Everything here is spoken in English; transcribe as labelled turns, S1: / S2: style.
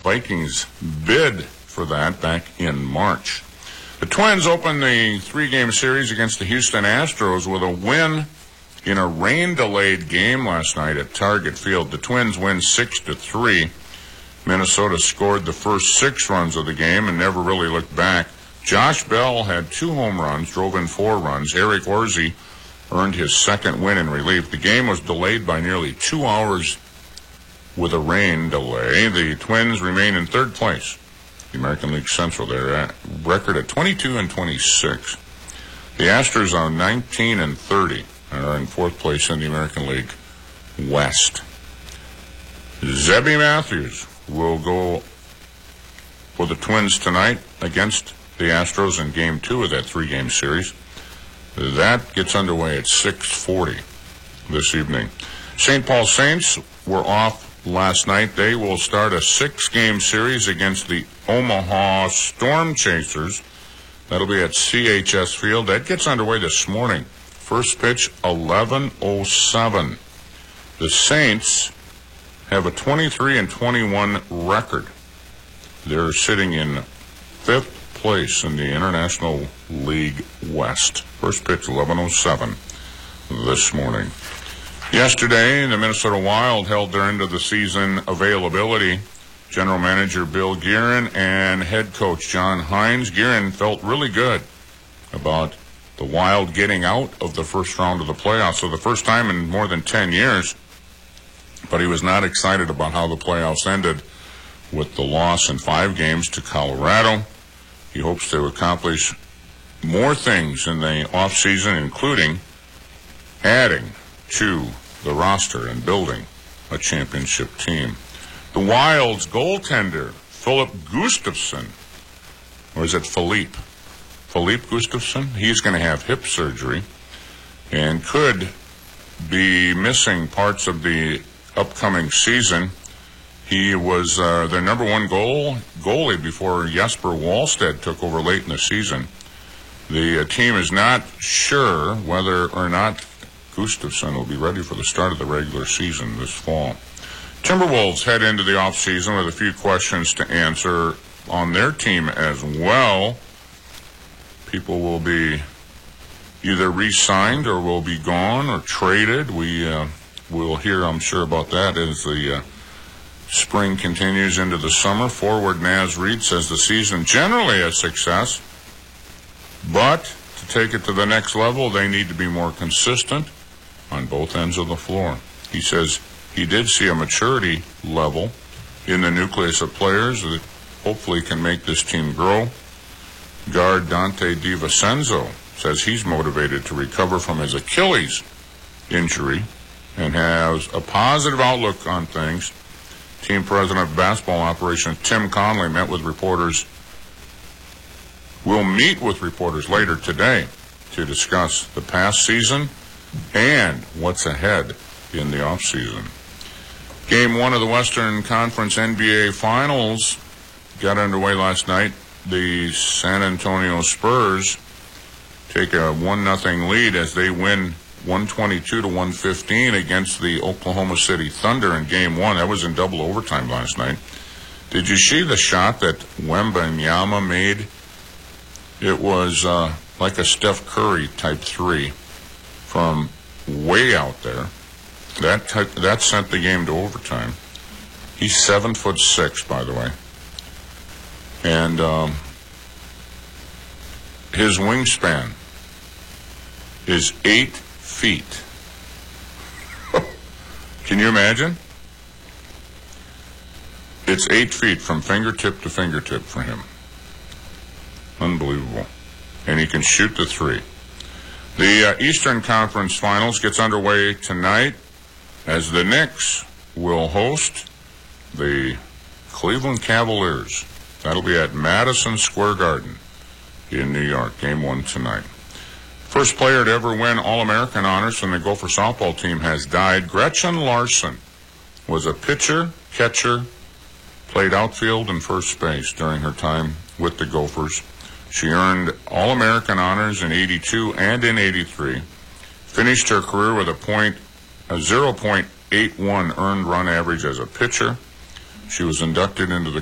S1: Vikings bid for that back in March. The Twins opened the three-game series against the Houston Astros with a win in a rain-delayed game last night at Target Field. The Twins win 6-3. Minnesota scored the first 6 runs of the game and never really looked back. Josh Bell had 2 home runs, drove in 4 runs. Eric Orzi earned his second win in relief. The game was delayed by nearly 2 hours with a rain delay. The Twins remain in third place, the American League Central. Their record at 22-26. The Astros are 19-30 and are in fourth place in the American League West. Zebby Matthews will go for the Twins tonight against the Astros in Game 2 of that 3-game series. That gets underway at 6:40 this evening. St. Paul Saints were off last night. They will start a 6-game series against the Omaha Storm Chasers. That'll be at CHS Field. That gets underway this morning. First pitch, 11:07. The Saints have a 23-21 record. They're sitting in 5th place in the International League West. First pitch, 11:07 this morning. Yesterday, the Minnesota Wild held their end of the season availability. General Manager Bill Guerin and head coach John Hines. Guerin felt really good about the Wild getting out of the first round of the playoffs for the first time in more than 10 years. But he was not excited about how the playoffs ended with the loss in 5 games to Colorado. He hopes to accomplish more things in the offseason, including adding to the roster and building a championship team. The Wild's goaltender, Philip Gustafsson, or is it Philippe? Philippe Gustafsson? He's going to have hip surgery and could be missing parts of the upcoming season. He was their number 1 goalie before Jesper Wallstedt took over late in the season. The team is not sure whether or not Gustafsson will be ready for the start of the regular season this fall. Timberwolves head into the offseason with a few questions to answer on their team as well. People will be either re-signed or will be gone or traded. We'll hear, I'm sure, about that as the spring continues into the summer. Forward Naz Reid says the season generally a success, but to take it to the next level, they need to be more consistent on both ends of the floor. He says he did see a maturity level in the nucleus of players that hopefully can make this team grow. Guard Dante DiVincenzo says he's motivated to recover from his Achilles injury and has a positive outlook on things. Team President of Basketball Operations Tim Conley will meet with reporters later today to discuss the past season and what's ahead in the offseason. Game 1 of the Western Conference NBA Finals got underway last night. The San Antonio Spurs take a 1-0 lead as they win 122-115 against the Oklahoma City Thunder in Game 1. That was in double overtime last night. Did you see the shot that Wembanyama made? It was like a Steph Curry type 3 from way out there. That sent the game to overtime. He's 7'6", by the way. And his wingspan is 8 feet. Can you imagine? It's 8 feet from fingertip to fingertip for him. Unbelievable. And he can shoot the 3. The Eastern Conference Finals gets underway tonight as the Knicks will host the Cleveland Cavaliers. That'll be at Madison Square Garden in New York. Game 1 tonight. First player to ever win All-American honors from the Gopher softball team has died. Gretchen Larson was a pitcher, catcher, played outfield and first base during her time with the Gophers. She earned All-American honors in 82 and in 83. Finished her career with a 0.81 earned run average as a pitcher. She was inducted into the